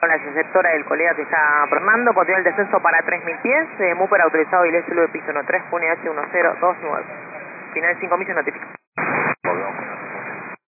La receptora del colega te está formando, continúa el descenso para 3000 pies, Múper autorizado y el SLU de piso 13, H1029. Final 5 millas, notifica.